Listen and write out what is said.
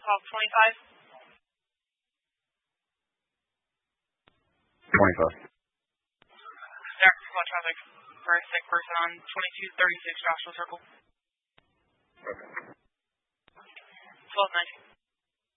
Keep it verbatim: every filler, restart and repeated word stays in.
twelve twenty-five. twenty-five. Direct squad traffic for a sick person on twenty-two thirty-six Joshua Circle. Okay. twelve nineteen.